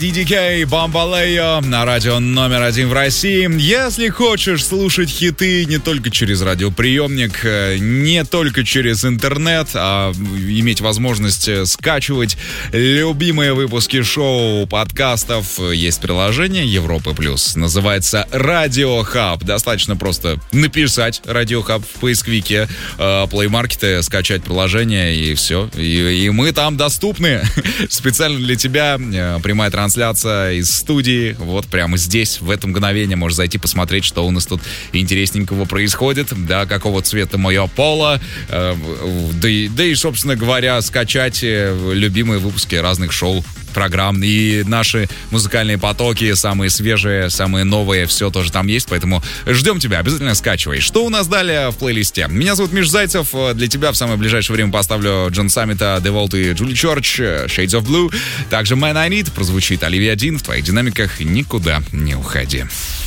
DDK Bambaleo на радио номер 1 в России. Если хочешь слушать хиты не только через радиоприемник, не только через интернет, а иметь возможность скачивать любимые выпуски шоу, подкастов, есть приложение Европы Плюс. Называется Радио Хаб. Достаточно просто написать Радио Хаб в поисковике Play Market, скачать приложение и все. И мы там доступны. Специально для тебя прямая трансляция из студии, вот прямо здесь, в это мгновение можешь зайти посмотреть, что у нас тут интересненького происходит, да, какого цвета мое поло, да и, собственно говоря, скачать любимые выпуски разных шоу, программ, и наши музыкальные потоки, самые свежие, самые новые, все тоже там есть, поэтому ждем тебя, обязательно скачивай. Что у нас далее в плейлисте? Меня зовут Миш Зайцев, для тебя в самое ближайшее время поставлю Джон Саммита, The Vault и Джули Чорч, Shades of Blue, также Man I Need, прозвучит Оливия Дин в твоих динамиках, никуда не уходи.